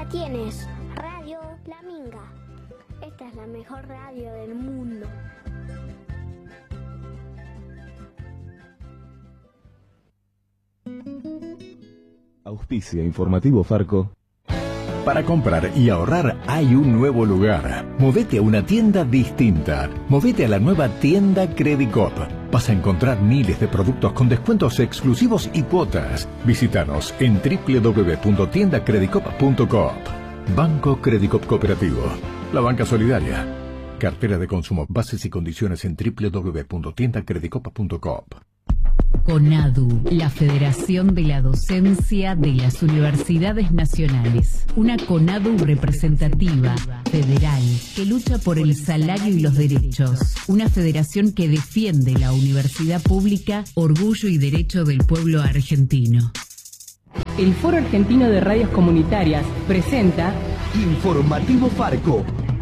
tienes, Radio La Minga. Esta es la mejor radio del mundo. Auspicia Informativo Farco. Para comprar y ahorrar hay un nuevo lugar. Movete a una tienda distinta. Movete a la nueva tienda Credicop. Vas a encontrar miles de productos con descuentos exclusivos y cuotas. Visítanos en www.tiendacredicop.coop. Banco Credicop Cooperativo. La banca solidaria. Cartera de consumo. Bases y condiciones en www.tiendacredicop.coop. CONADU, la Federación de la Docencia de las Universidades Nacionales. Una CONADU representativa, federal, que lucha por el salario y los derechos. Una federación que defiende la universidad pública, orgullo y derecho del pueblo argentino. El Foro Argentino de Radios Comunitarias presenta Informativo Farco.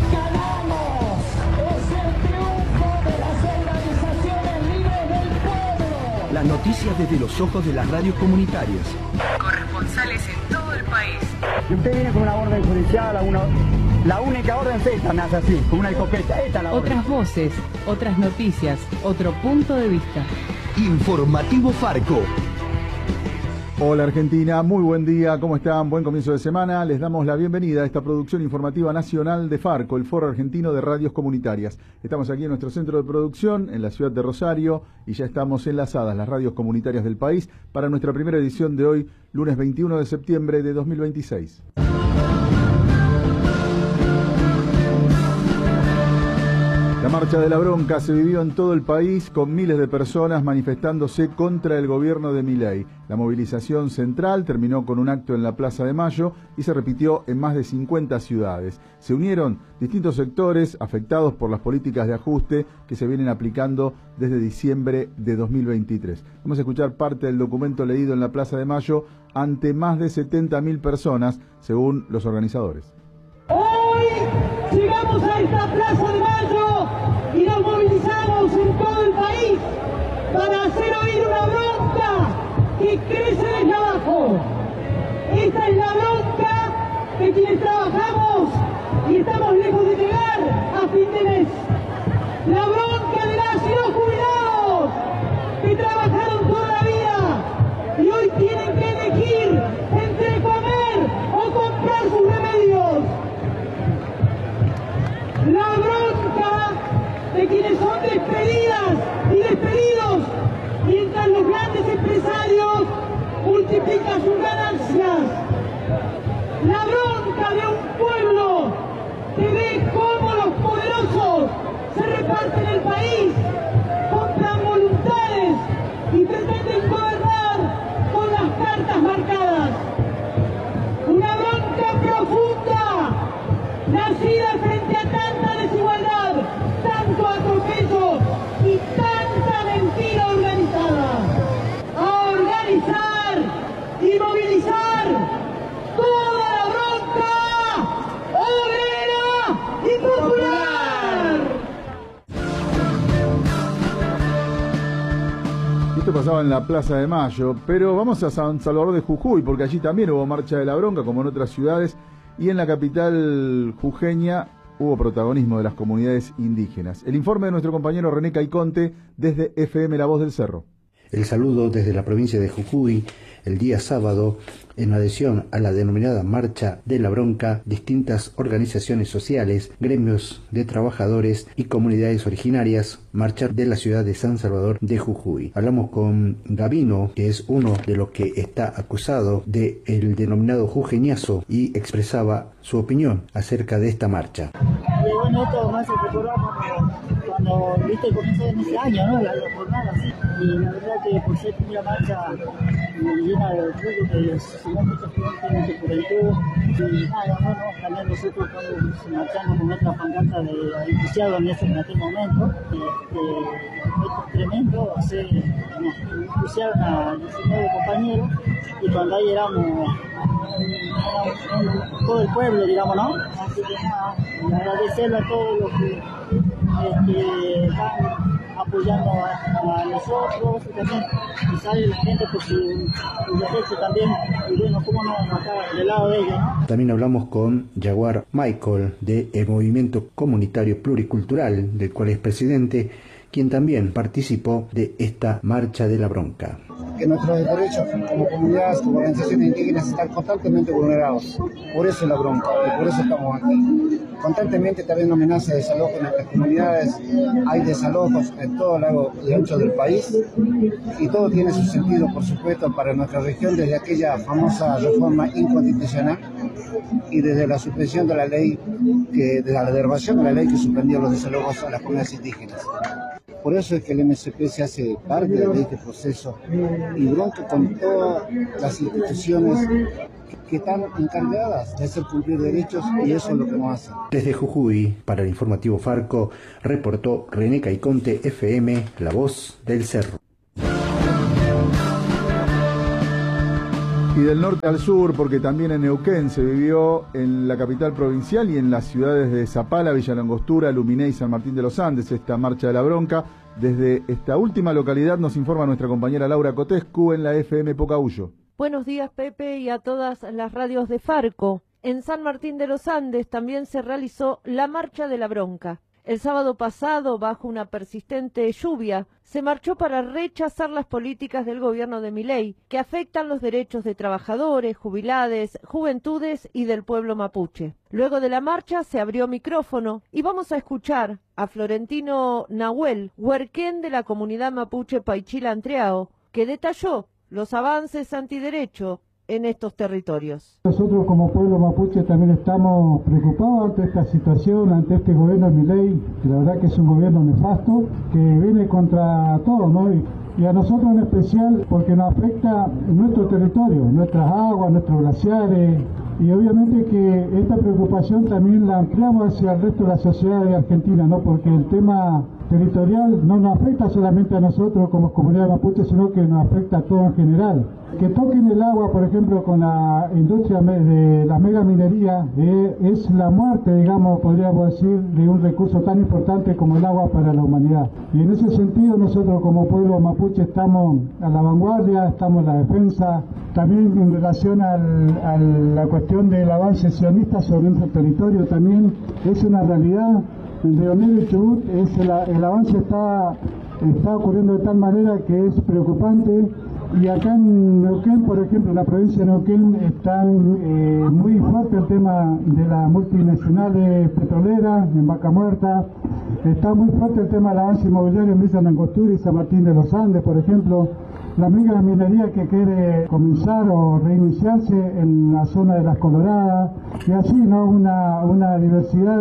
Las noticias desde los ojos de las radios comunitarias. corresponsales en todo el país. Si usted viene con una orden judicial, la única orden es esta, me hace así, con una escopeta, esta es la orden. Otras voces, otras noticias, otro punto de vista. Informativo Farco. Hola Argentina, muy buen día, ¿cómo están? Buen comienzo de semana. Les damos la bienvenida a esta producción informativa nacional de Farco, el Foro Argentino de Radios Comunitarias. Estamos aquí en nuestro centro de producción, en la ciudad de Rosario, y ya estamos enlazadas las radios comunitarias del país para nuestra primera edición de hoy, lunes 21 de septiembre de 2026. La marcha de la bronca se vivió en todo el país con miles de personas manifestándose contra el gobierno de Milei. La movilización central terminó con un acto en la Plaza de Mayo y se repitió en más de 50 ciudades. Se unieron distintos sectores afectados por las políticas de ajuste que se vienen aplicando desde diciembre de 2023. Vamos a escuchar parte del documento leído en la Plaza de Mayo ante más de 70.000 personas, según los organizadores. Hoy llegamos a esta Plaza de Mayo y nos movilizamos en todo el país para hacer oír una bronca que crece desde abajo. Esta es la bronca de quienes trabajamos y estamos lejos de llegar a fin de mes. La bronca de las y los jubilados que trabajaron toda la vida y hoy tienen que elegir entre comer o comprar sus remedios. La bronca de quienes son despedidas y despedidos mientras los grandes empresarios multiplican sus ganancias. La bronca de un pueblo que ve cómo los poderosos se reparten el país, compran voluntades y pretenden gobernar con las cartas marcadas. Una bronca profunda, nacida frente a tanta desigualdad, tanto atropello y tanta mentira organizada. A organizar y movilizar toda la bronca obrera y popular. Esto pasaba en la Plaza de Mayo, pero vamos a San Salvador de Jujuy, porque allí también hubo marcha de la bronca, como en otras ciudades, y en la capital jujeña hubo protagonismo de las comunidades indígenas. El informe de nuestro compañero René Caiconte desde FM La Voz del Cerro. El saludo desde la provincia de Jujuy. El día sábado, en adhesión a la denominada Marcha de la Bronca, distintas organizaciones sociales, gremios de trabajadores y comunidades originarias marcharon de la ciudad de San Salvador de Jujuy. Hablamos con Gabino, que es uno de los que está acusado del denominado jujeñazo, y expresaba su opinión acerca de esta marcha. Y bueno, esto me hace recordar cuando viste comienzo en ese año, ¿no? La jornada, sí. Y la verdad que por ser primera marcha llena de orgullo, que se ve mucha gente de juventud, y nada, bueno, también nosotros estamos marchando con nuestra pancarta de entusiasmo en aquel momento. Esto es tremendo, hacer entusiasmo a 19 compañeros, y cuando ahí éramos todo el pueblo, digamos, ¿no? Así que nada, agradecerle a todos los que están apoyando a nosotros, y también y sale la gente por su derecho también, y bueno, cómo no acá del lado de ellos, ¿no? También hablamos con Jaguar Michael de el Movimiento Comunitario Pluricultural, del cual es presidente, quien también participó de esta Marcha de la Bronca. Que nuestros derechos como comunidades, como organizaciones indígenas están constantemente vulnerados. Por eso la bronca, y por eso estamos aquí. Constantemente también amenaza de desalojo en nuestras comunidades, hay desalojos en todo el largo y ancho del país, y todo tiene su sentido, por supuesto, para nuestra región, desde aquella famosa reforma inconstitucional y desde la suspensión de la ley, desde la derogación de la ley que suspendió los desalojos a las comunidades indígenas. Por eso es que el MSP se hace parte de este proceso y bronca con todas las instituciones que están encargadas de hacer cumplir derechos, y eso es lo que nos hace. Desde Jujuy, para el informativo Farco, reportó René Caiconte, FM, La Voz del Cerro. Y del norte al sur, porque también en Neuquén se vivió en la capital provincial y en las ciudades de Zapala, Villa Langostura, Luminé y San Martín de los Andes, esta Marcha de la Bronca. Desde esta última localidad nos informa nuestra compañera Laura Cotescu en la FM Pocahuyo. Buenos días, Pepe, y a todas las radios de Farco. En San Martín de los Andes también se realizó la Marcha de la Bronca. El sábado pasado, bajo una persistente lluvia, se marchó para rechazar las políticas del gobierno de Milei, que afectan los derechos de trabajadores, jubilades, juventudes y del pueblo mapuche. Luego de la marcha se abrió micrófono y vamos a escuchar a Florentino Nahuel, huerquén de la comunidad mapuche Paichila Antreao, que detalló los avances antiderecho en estos territorios. Nosotros como pueblo mapuche también estamos preocupados ante esta situación, ante este gobierno de Milei, que la verdad que es un gobierno nefasto, que viene contra todo, ¿no? Y a nosotros en especial porque nos afecta nuestro territorio, nuestras aguas, nuestros glaciares, y obviamente que esta preocupación también la ampliamos hacia el resto de la sociedad de Argentina, ¿no? Porque el tema territorial no nos afecta solamente a nosotros como comunidad mapuche, sino que nos afecta a todo en general. Que toquen el agua, por ejemplo, con la industria de la megaminería, es la muerte, digamos, podríamos decir, de un recurso tan importante como el agua para la humanidad. Y en ese sentido nosotros como pueblo mapuche estamos a la vanguardia, estamos en la defensa, también en relación a la cuestión del avance sionista sobre nuestro territorio, también es una realidad. En Río Negro y Chubut el avance está ocurriendo de tal manera que es preocupante, y acá en Neuquén, por ejemplo, en la provincia de Neuquén está muy fuerte el tema de las multinacionales petroleras en Vaca Muerta, está muy fuerte el tema del avance inmobiliario en Villa Langostura y San Martín de los Andes, por ejemplo, la mega minería que quiere comenzar o reiniciarse en la zona de Las Coloradas, y así, ¿no? Una diversidad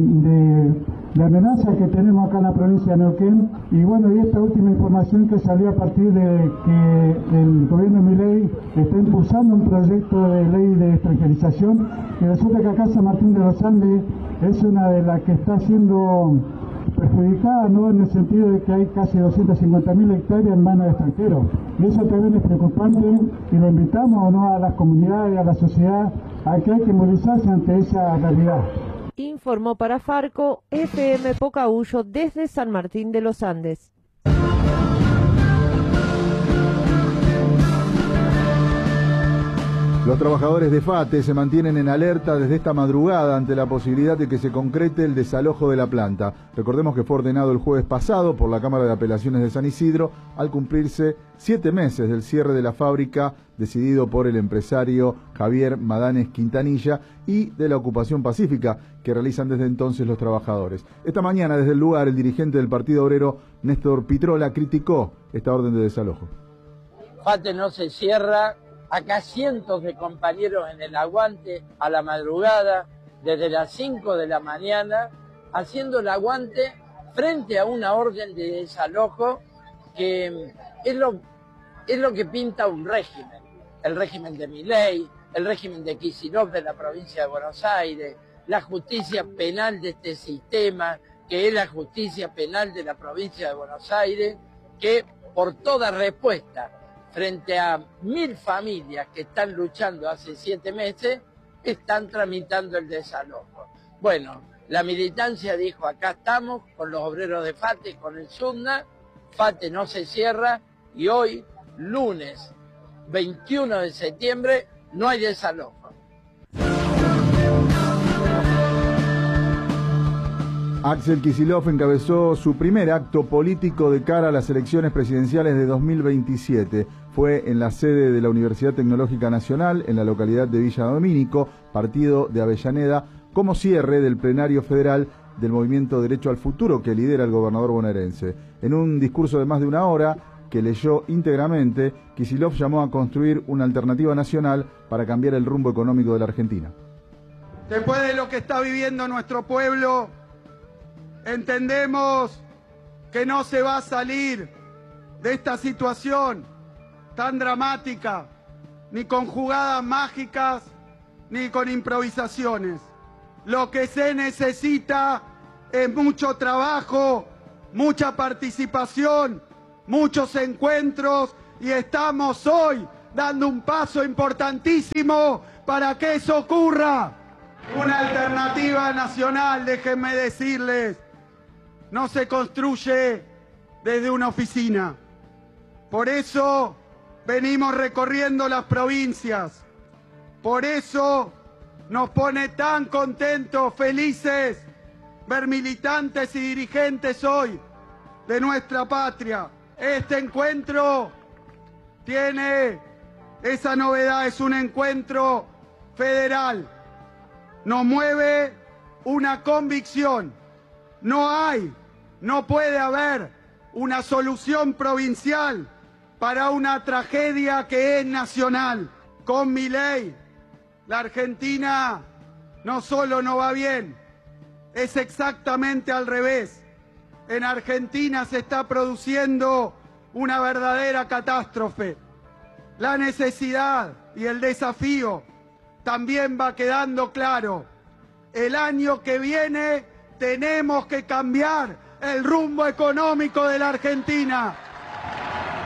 de amenazas que tenemos acá en la provincia de Neuquén. Y bueno, y esta última información que salió a partir de que el gobierno de Milei está impulsando un proyecto de ley de extranjerización, y resulta que acá San Martín de los Andes es una de las que está siendo perjudicada, ¿no? En el sentido de que hay casi 250.000 hectáreas en manos de extranjeros. Y eso también es preocupante, y lo invitamos, ¿no?, a las comunidades, a la sociedad, a que hay que movilizarse ante esa realidad. Informó para Farco, FM Pocahuyo, desde San Martín de los Andes. Los trabajadores de FATE se mantienen en alerta desde esta madrugada ante la posibilidad de que se concrete el desalojo de la planta. Recordemos que fue ordenado el jueves pasado por la Cámara de Apelaciones de San Isidro al cumplirse 7 meses del cierre de la fábrica decidido por el empresario Javier Madanes Quintanilla y de la ocupación pacífica que realizan desde entonces los trabajadores. Esta mañana desde el lugar el dirigente del Partido Obrero, Néstor Pitrola, criticó esta orden de desalojo. FATE no se cierra. Acá cientos de compañeros en el aguante a la madrugada, desde las 5 de la mañana, haciendo el aguante frente a una orden de desalojo que es lo que pinta un régimen. El régimen de Milei, el régimen de Kicillof de la provincia de Buenos Aires, la justicia penal de este sistema, que es la justicia penal de la provincia de Buenos Aires, que por toda respuesta frente a 1000 familias que están luchando hace 7 meses, están tramitando el desalojo. Bueno, La militancia dijo, acá estamos con los obreros de FATE, con el SUTNA, FATE no se cierra y hoy, lunes 21 de septiembre, no hay desalojo. Axel Kicillof encabezó su primer acto político de cara a las elecciones presidenciales de 2027. Fue en la sede de la Universidad Tecnológica Nacional, en la localidad de Villa Domínico, partido de Avellaneda, como cierre del plenario federal del movimiento Derecho al Futuro que lidera el gobernador bonaerense. En un discurso de más de una hora, que leyó íntegramente, Kicillof llamó a construir una alternativa nacional para cambiar el rumbo económico de la Argentina. Después de lo que está viviendo nuestro pueblo, entendemos que no se va a salir de esta situación tan dramática, ni con jugadas mágicas, ni con improvisaciones. Lo que se necesita es mucho trabajo, mucha participación, muchos encuentros, y estamos hoy dando un paso importantísimo para que eso ocurra. Una alternativa nacional, déjenme decirles, no se construye desde una oficina. Por eso venimos recorriendo las provincias. Por eso nos pone tan contentos, felices, ver militantes y dirigentes hoy de nuestra patria. Este encuentro tiene esa novedad, es un encuentro federal. Nos mueve una convicción. No puede haber una solución provincial para una tragedia que es nacional. Con Milei, la Argentina no solo no va bien, es exactamente al revés. En Argentina se está produciendo una verdadera catástrofe. La necesidad y el desafío también va quedando claro. El año que viene tenemos que cambiar el rumbo económico de la Argentina.